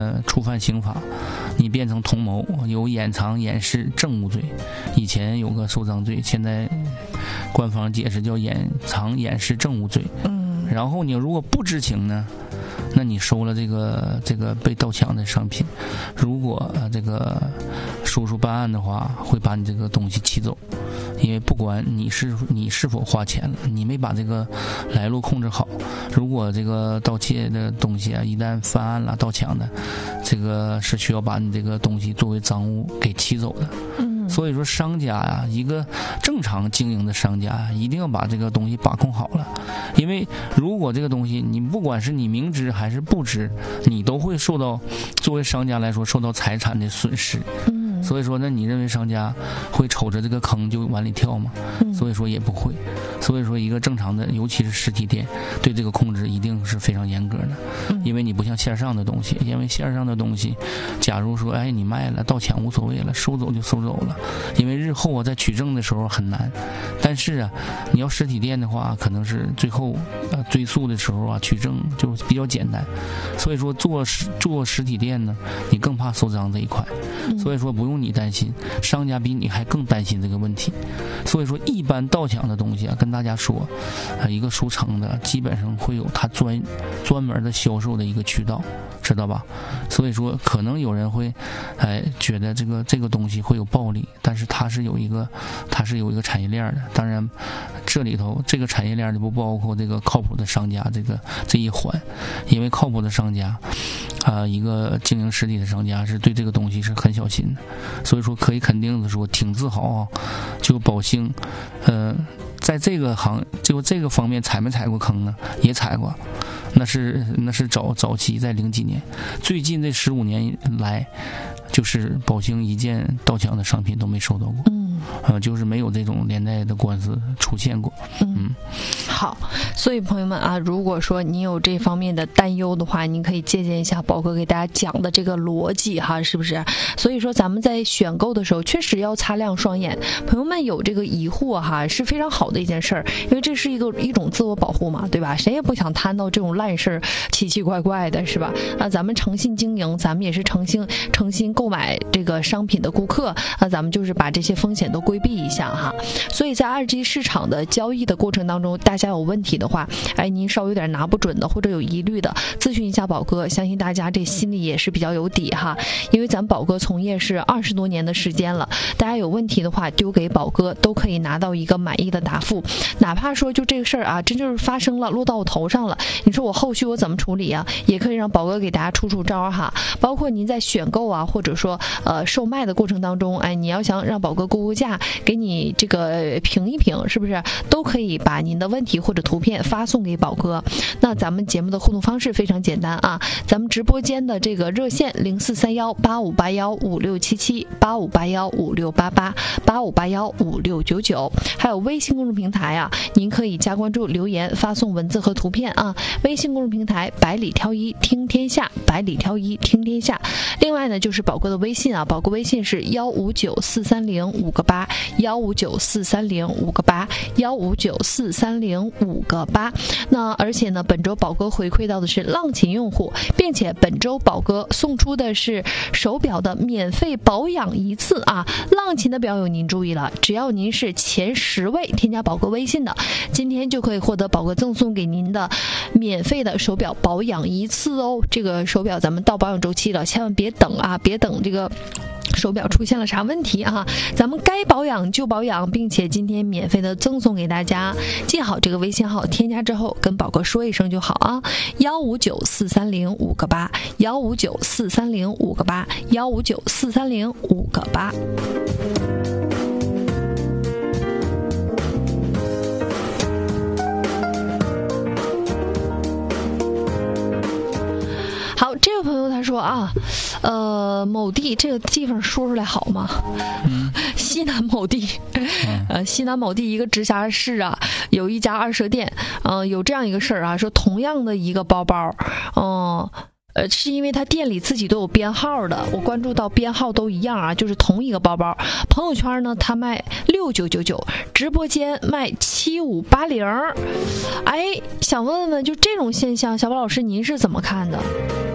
触犯刑法，你变成同谋，有掩藏掩饰证物罪。以前有个收赃罪，现在官方解释叫掩藏掩饰证物罪。然后你如果不知情呢，那你收了这个被盗抢的商品，如果这个叔叔办案的话，会把你这个东西骑走。因为不管你是否花钱了，你没把这个来路控制好，如果这个盗窃的东西啊，一旦犯案了盗抢的，这个是需要把你这个东西作为赃物给骑走的。所以说商家呀，一个正常经营的商家一定要把这个东西把控好了。因为如果这个东西你不管是你明知还是不知，你都会受到，作为商家来说受到财产的损失。所以说呢，你认为商家会瞅着这个坑就往里跳吗？所以说也不会。所以说一个正常的，尤其是实体店，对这个控制一定是非常严格的。因为你不像线上的东西，因为线上的东西假如说你卖了盗抢无所谓了，收走就收走了，因为日后在取证的时候很难。但是你要实体店的话，可能是最后追诉的时候取证就比较简单。所以说做实体店呢，你更怕收赃这一块。所以说不用你担心，商家比你还更担心这个问题。所以说一般盗抢的东西跟大家说，一个熟成的基本上会有它专门的销售的一个渠道，知道吧？所以说可能有人会觉得这个东西会有暴利，但是它是有一个产业链的。当然这里头这个产业链就不包括这个靠谱的商家这一环。因为靠谱的商家一个经营实体的商家是对这个东西是很小心的。所以说可以肯定的说，挺自豪就宝兴在这个方面踩没踩过坑呢？也踩过。那是早期在0几年，最近这15年来，就是宝兴一件盗抢的商品都没收到过。就是没有这种连带的官司出现过。 好，所以朋友们如果说你有这方面的担忧的话，你可以借鉴一下宝哥给大家讲的这个逻辑是不是？所以说咱们在选购的时候确实要擦亮双眼。朋友们有这个疑惑是非常好的一件事儿，因为这是一种自我保护嘛，对吧？谁也不想摊到这种烂事儿，奇奇怪怪的是吧？咱们诚信经营，咱们也是诚心购买这个商品的顾客咱们就是把这些风险都规避一下所以在二级市场的交易的过程当中，大家有问题的话，您稍微有点拿不准的或者有疑虑的，咨询一下宝哥，相信大家这心里也是比较有底因为咱宝哥从业是20多年的时间了，大家有问题的话丢给宝哥都可以拿到一个满意的答复。哪怕说就这个事儿真就是发生了，落到我头上了，你说我后续我怎么处理也可以让宝哥给大家出招包括您在选购或者说售卖的过程当中，你要想让宝哥估价，给你这个评一评，是不是都可以把您的问题或者图片发送给宝哥。那咱们节目的互动方式非常简单咱们直播间的这个热线043185815677 85815688 85815699，还有微信公众平台您可以加关注留言发送文字和图片微信公众平台百里挑一听天下，百里挑一听天下。另外呢就是宝哥的微信宝哥微信是1594305个8 1594305个8 1594305个8。那而且呢本周宝哥回馈到的是浪琴用户，并且本周宝哥送出的是手表的免费保养一次浪琴的表友您注意了，只要您是前10位添加宝哥微信的，今天就可以获得宝哥赠送给您的免费的手表保养一次这个手表咱们到保养周期了，千万别等别等这个手表出现了啥问题咱们该保养就保养，并且今天免费的赠送给大家。记好这个微信号，添加之后跟宝哥说一声就好1594305个8 1594305个8 1594305个8。好，这位朋友他说某地这个地方说出来好吗？西南某地，西南某地一个直辖市有一家二手店，有这样一个事儿说同样的一个包包，是因为他店里自己都有编号的，我关注到编号都一样就是同一个包包。朋友圈呢他卖6999，直播间卖7580。想问问就这种现象，小宝老师您是怎么看的？